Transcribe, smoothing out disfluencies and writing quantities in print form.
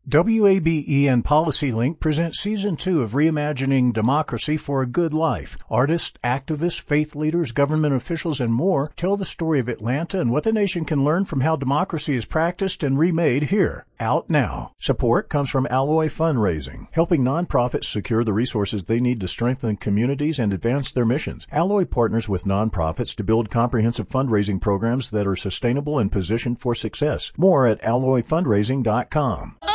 WABE and PolicyLink present Season 2 of Reimagining Democracy for a Good Life. Artists, activists, faith leaders, government officials, and more tell the story of Atlanta and what the nation can learn from how democracy is practiced and remade here. Out now. Support comes from Alloy Fundraising, helping nonprofits secure the resources they need to strengthen communities and advance their missions. Alloy partners with nonprofits to build comprehensive fundraising programs that are sustainable and positioned for success. More at alloyfundraising.com.